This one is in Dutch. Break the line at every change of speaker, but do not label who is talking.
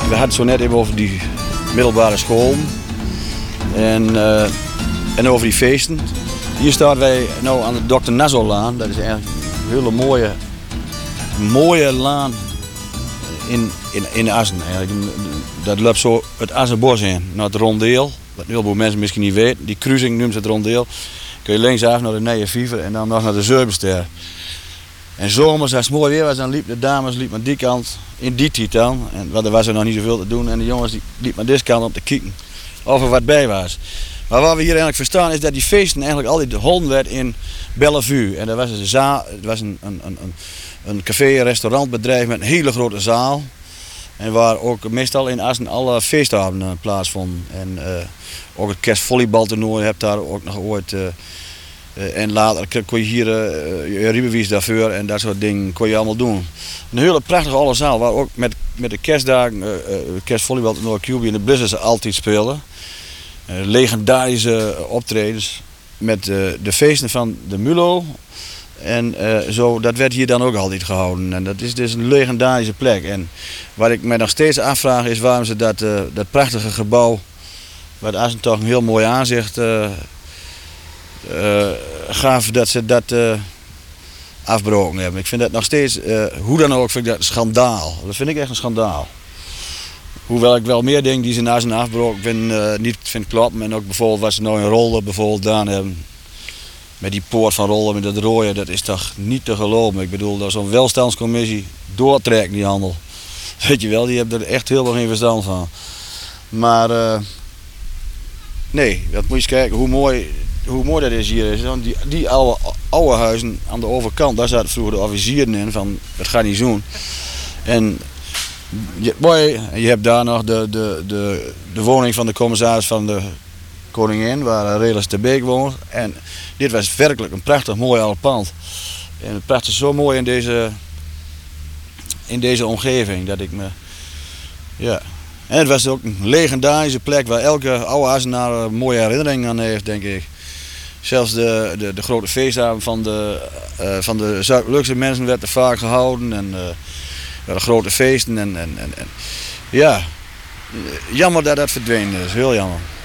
we hadden het zo net even over die middelbare school en over die feesten. Hier staan wij nou aan de Dr. Nassaulaan. Dat is eigenlijk een hele mooie laan in Assen. Eigenlijk. Dat loopt zo het Assenbos in, naar het rondeel. Wat heel veel mensen misschien niet weten. Die kruising noemt het rondeel. Kun je linksaf naar de Nije Viever en dan nog naar de Zeubenster. En zomers, als het mooi weer was, dan liepen de dames aan die kant, in die tijd dan. Want er was er nog niet zoveel te doen. En de jongens die liepen aan deze kant om te kijken of er wat bij was. Maar wat we hier eigenlijk verstaan is dat die feesten eigenlijk altijd gehouden werden in Bellevue. En dat was een zaal, het was een café, restaurantbedrijf met een hele grote zaal. En waar ook meestal in Assen alle feestavonden plaatsvonden. En ook het kerstvolleybaltoernooi heb daar ook nog ooit. En later kon je hier je riebewies daarvoor en dat soort dingen kon je allemaal doen. Een hele prachtige oude zaal waar ook met de kerstdagen, kerstvolleybaltoernooi QB en de Blizzards altijd speelden. Legendarische optredens met de feesten van de Mulo. En zo, dat werd hier dan ook altijd gehouden. En dat is dus een legendarische plek. En wat ik me nog steeds afvraag is waarom ze dat prachtige gebouw, wat Assen toch een heel mooi aanzicht gaf, dat ze dat afbroken hebben. Ik vind dat nog steeds, hoe dan ook, vind ik dat een schandaal. Dat vind ik echt een schandaal. Hoewel ik wel meer dingen die ze na zijn afbroken niet vind kloppen. En ook bijvoorbeeld wat ze nou in Rolde bijvoorbeeld gedaan hebben. Met die poort van Rolde met dat rooien, dat is toch niet te geloven. Ik bedoel, dat zo'n welstandscommissie doortrekt die handel. Weet je wel, die hebben er echt heel veel geen verstand van. Maar nee, dat moet je eens kijken hoe mooi dat is hier. Die oude huizen aan de overkant, daar zaten vroeger de officieren in van het garnizoen. En je hebt daar nog de woning van de commissaris van de koningin, waar Relis de Beek woont. En dit was werkelijk een prachtig mooi oud pand. En het prachtig zo mooi in deze omgeving dat ik me. Ja. En het was ook een legendarische plek waar elke oude Assenaar een mooie herinnering aan heeft, denk ik. Zelfs de grote feestdagen van de Zuid-Lukse mensen werd er vaak gehouden. En de grote feesten. En ja, jammer dat dat verdwenen is. Heel jammer.